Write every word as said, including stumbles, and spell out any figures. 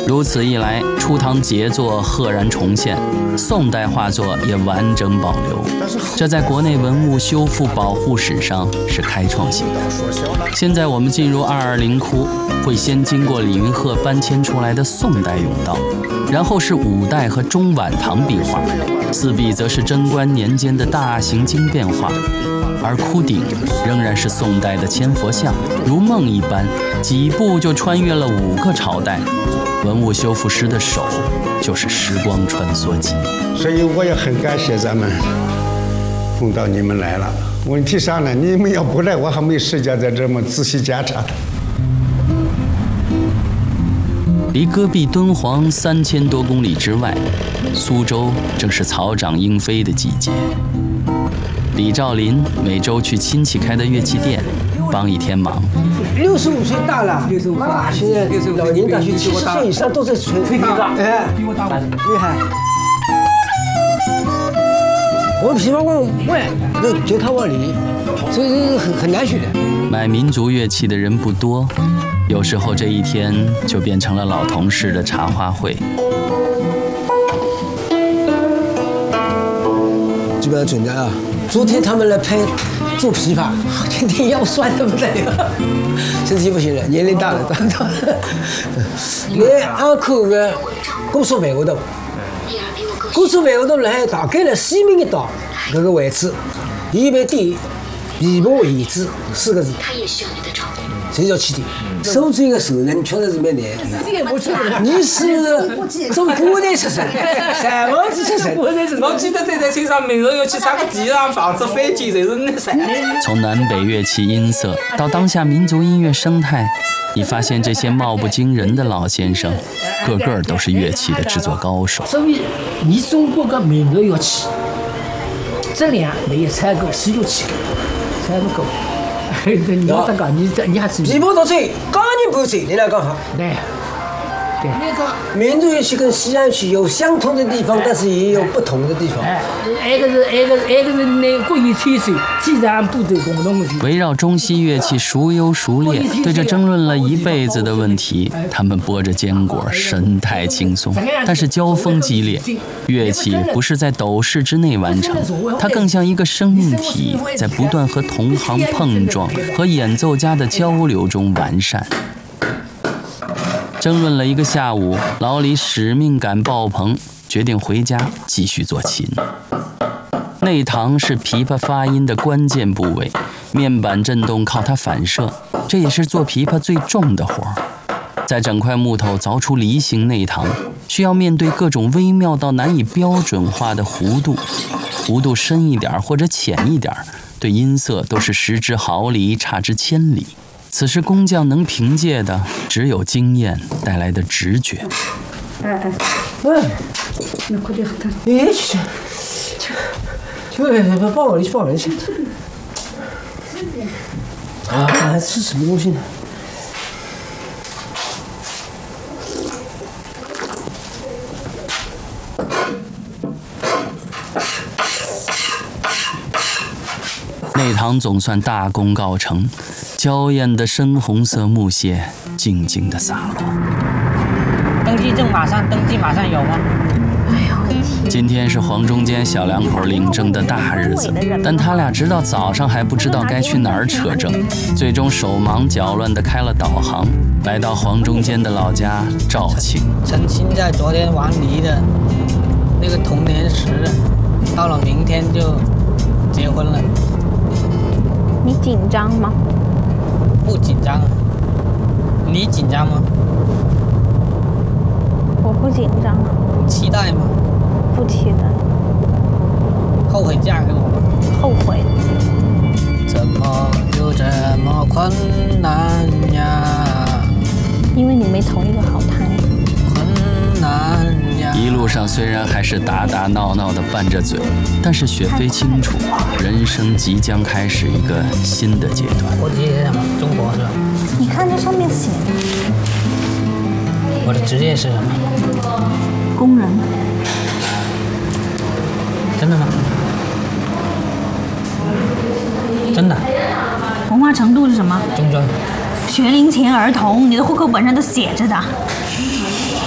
如此一来，初唐杰作赫然重现，宋代画作也完整保留，这在国内文物修复保护史上是开创性的。现在我们进入二二零窟，会先经过李云鹤搬迁出来的宋代甬道，然后是五代和中晚唐壁画，四壁则是贞观年间的大型经变画，而窟顶仍然是宋代的千佛像，如梦一般，几步就穿越了五个朝代。文物修复师的手就是时光穿梭机， 所以我也很感谢咱们碰到你们来了。问题上呢，你们要不来，我还没时间再这么仔细检查。 离戈壁敦煌三千多公里之外，苏州正是草长莺飞的季节。李兆林每周去亲戚开的乐器店帮一天忙。 六十五岁大了，六十五岁，现在老年大学七十岁以上都在吹吹笛子，哎，比我大，厉害。我琵琶往外，那吉他往里，所以这个很很难学的。 买民族乐器的人不多，有时候这一天就变成了老同事的茶话会。 基本上准的啊。昨天他们来拍做琵琶，今天腰酸的不得了，身体不行了，年龄大了，大了。连安口的工作范围头，工作范围头来大概了四米一到这个位置，一般点琵琶椅子四个字，这叫起点。收这个手呢，你确实是蛮难。你是从古代出身，三王子出身。 我记得在在车上，每日要去擦个地上房子、飞机，就是那啥。 从南北乐器音色到当下民族音乐生态，你发现这些貌不惊人的老先生，个个都是乐器的制作高手。 所以，你中国的民族乐器质量没有采购西乐器，采不够。你要这个，你这你还是琵琶多吹，钢琴不吹，你来干啥？ 对，对。 民族乐器跟西洋乐器有相同的地方，但是也有不同的地方。 哎，那个是那个那个是那国语吹水，既然部队共同的。 围绕中西乐器孰优孰劣，对这争论了一辈子的问题，他们剥着坚果，神态轻松，但是交锋激烈。乐器不是在斗室之内完成，它更像一个生命体，在不断和同行碰撞和演奏家的交流中完善。争论了一个下午，老李使命感爆棚，决定回家继续做琴。内膛是琵琶发音的关键部位，面板振动靠它反射，这也是做琵琶最重的活儿。在整块木头凿出梨形内膛，需要面对各种微妙到难以标准化的弧度，弧度深一点或者浅一点，对音色都是失之毫厘，差之千里。此时工匠能凭借的只有经验带来的直觉。 哎哎，喂，那快点看。 哎，去，去，去，抱我，你去抱我去。啊，是什么东西呢？ 内堂总算大功告成，娇艳的深红色木屑静静地洒落。 登记证马上登记，马上有吗？ 哎呦，今天是黄中间小两口领证的大日子，但他俩直到早上还不知道该去哪儿扯证，最终手忙脚乱地开了导航，来到黄中间的老家肇庆。 陈亲在昨天王离的那个同年时，到了明天就结婚了。 你紧张吗？ 不紧张啊。你紧张吗？ 我不紧张。 期待吗？ 不期待。 后悔嫁给我吗？ 后悔。 怎么就这么困难呀？ 因为你没头一个好谈。 困难呀。 一路上虽然还是打打闹闹的拌着嘴，但是雪飞清楚，人生即将开始一个新的阶段。 我职业是什么？中国是吧？ 你看这上面写的。 我的职业是什么？ 工人。 真的吗？真的。 文化程度是什么？ 中专。 学龄前儿童，你的户口本上都写着的。